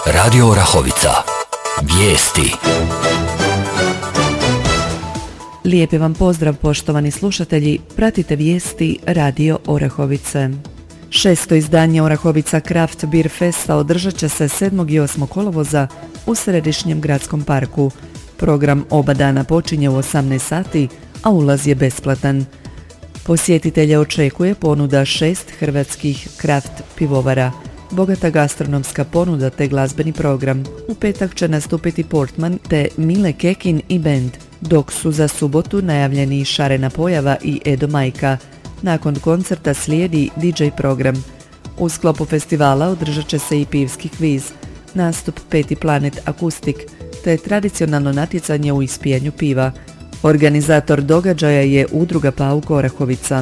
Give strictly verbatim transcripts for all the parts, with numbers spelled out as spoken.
Radio Orahovica. Vijesti. Lijepi vam pozdrav, poštovani slušatelji. Pratite vijesti Radio Orahovice. Šesto izdanje Orahovica Craft Beer Festa održat će se sedmog i osmog kolovoza u središnjem gradskom parku. Program oba dana počinje u osamnaest sati, a ulaz je besplatan. Posjetitelje očekuje ponuda šest hrvatskih kraft pivovara, bogata gastronomska ponuda te glazbeni program. U petak će nastupiti Portman te Mile Kekin i band, dok su za subotu najavljeni Šarena Pojava i Edo Majka. Nakon koncerta slijedi D J program. U sklopu festivala održat će se i pivski kviz, nastup Peti Planet Akustik te tradicionalno natjecanje u ispijanju piva. Organizator događaja je Udruga Pauk Orahovica.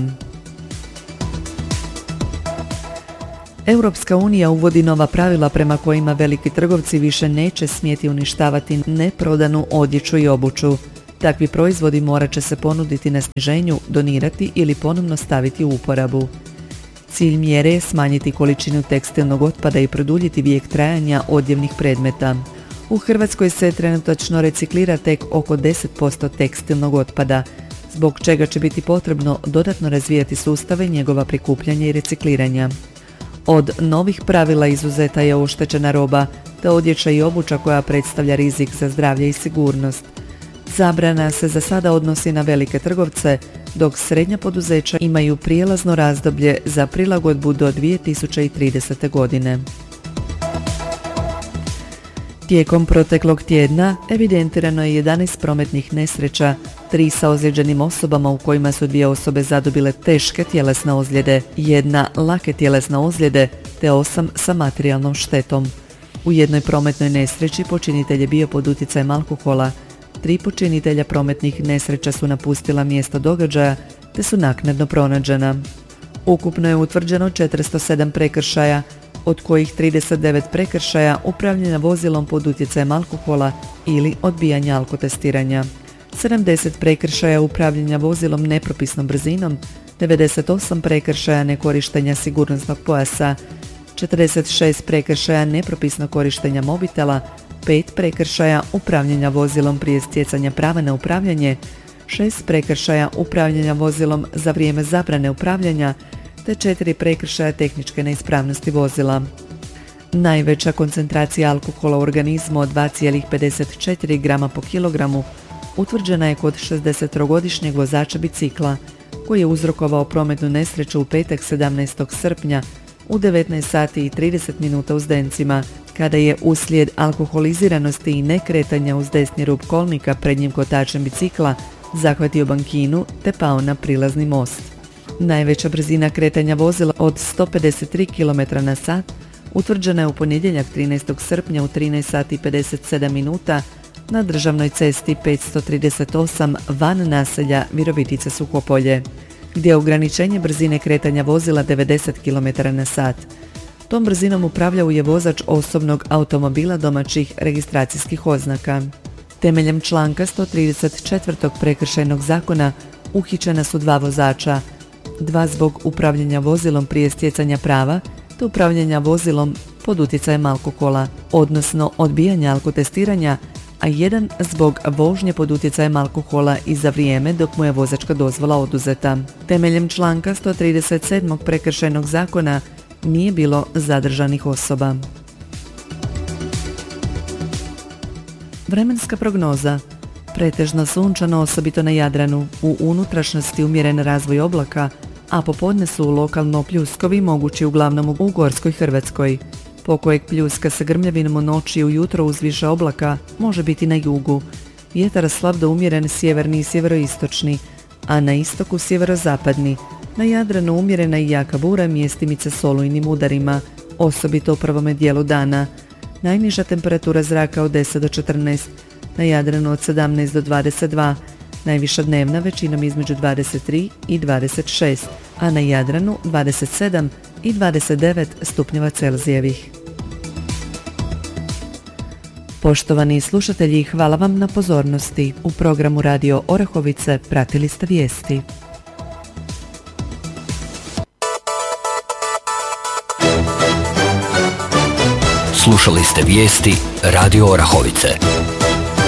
Europska unija uvodi nova pravila prema kojima veliki trgovci više neće smjeti uništavati neprodanu odjeću i obuću. Takvi proizvodi morat će se ponuditi na sniženju, donirati ili ponovno staviti u uporabu. Cilj mjere je smanjiti količinu tekstilnog otpada i produljiti vijek trajanja odjevnih predmeta. U Hrvatskoj se trenutačno reciklira tek oko deset posto tekstilnog otpada, zbog čega će biti potrebno dodatno razvijati sustave njegova prikupljanja i recikliranja. Od novih pravila izuzeta je oštećena roba, te odjeća i obuća koja predstavlja rizik za zdravlje i sigurnost. Zabrana se za sada odnosi na velike trgovce, dok srednja poduzeća imaju prijelazno razdoblje za prilagodbu do dvije tisuće tridesete. godine. Tijekom proteklog tjedna evidentirano je jedanaest prometnih nesreća, tri sa ozlijeđenim osobama u kojima su dvije osobe zadobile teške tjelesne ozljede, jedna lake tjelesne ozljede te osam sa materijalnom štetom. U jednoj prometnoj nesreći počinitelj je bio pod utjecajem alkohola. Tri počinitelja prometnih nesreća su napustila mjesto događaja te su naknadno pronađena. Ukupno je utvrđeno četiristo sedam prekršaja, od kojih trideset devet prekršaja upravljanja vozilom pod utjecajem alkohola ili odbijanja alkotestiranja, sedamdeset prekršaja upravljanja vozilom nepropisnom brzinom, devedeset osam prekršaja nekorištenja sigurnosnog pojasa, četrdeset šest prekršaja nepropisnog korištenja mobitela, pet prekršaja upravljanja vozilom prije stjecanja prava na upravljanje, šest prekršaja upravljanja vozilom za vrijeme zabrane upravljanja, te četiri prekršaja tehničke neispravnosti vozila. Najveća koncentracija alkohola u organizmu od dva zarez pedeset četiri grama po kilogramu utvrđena je kod šezdesettrogodišnjeg vozača bicikla, koji je uzrokovao prometnu nesreću u petak sedamnaestog srpnja u devetnaest sati i trideset minuta u Zdencima, kada je uslijed alkoholiziranosti i nekretanja uz desni rub kolnika prednjim kotačem bicikla zahvatio bankinu te pao na prilazni most. Najveća brzina kretanja vozila od sto pedeset tri kilometra na sat utvrđena je u ponedjeljak trinaestog srpnja u trinaest sati i pedeset sedam minuta na državnoj cesti petsto trideset osam van naselja Virovitica Suhopolje, gdje je ograničenje brzine kretanja vozila devedeset kilometara na sat. Tom brzinom upravljao je vozač osobnog automobila domaćih registracijskih oznaka. Temeljem članka sto trideset četiri prekršajnog zakona uhićena su dva vozača, dva zbog upravljanja vozilom prije stjecanja prava te upravljanja vozilom pod utjecajem alkohola, odnosno odbijanja alkotestiranja, a jedan zbog vožnje pod utjecajem alkohola i za vrijeme dok mu je vozačka dozvola oduzeta. Temeljem članka sto trideset sedam prekršajnog zakona nije bilo zadržanih osoba. Vremenska prognoza. Pretežno sunčano, osobito na Jadranu, u unutrašnjosti umjeren razvoj oblaka, a popodne su lokalno pljuskovi mogući uglavnom u gorskoj Hrvatskoj. Pokojeg pljuska sa grmljavinom u noći i ujutro uz više oblaka može biti na jugu. Vjetar slab do umjeren sjeverni i sjeveroistočni, a na istoku sjeverozapadni. Na Jadranu umjerena i jaka bura, mjestimice s olujnim udarima, osobito u prvome dijelu dana. Najniža temperatura zraka od deset do četrnaest, na Jadranu od sedamnaest do dvadeset dva, najviša dnevna većinom između dvadeset tri i dvadeset šest, a na Jadranu dvadeset sedam i dvadeset devet stupnjeva Celzijevih. Poštovani slušatelji, hvala vam na pozornosti. U programu Radio Orahovice pratili ste vijesti. Slušali ste vijesti Radio Orahovice.